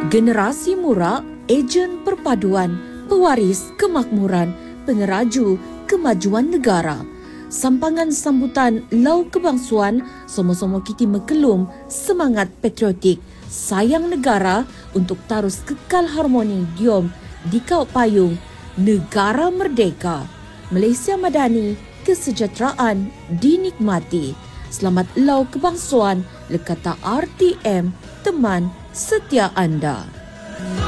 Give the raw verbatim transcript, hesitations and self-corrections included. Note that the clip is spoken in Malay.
Generasi murak, ejen perpaduan, pewaris kemakmuran, pengeraju kemajuan negara. Sampangan sambutan Lau Kebangsuan, sama-sama kita mekelum semangat patriotik, sayang negara untuk tarus kekal harmoni diom di kaut payung negara merdeka. Malaysia Madani, kesejahteraan dinikmati. Selamat Lau Kebangsuan, lekata R T M, teman setia anda.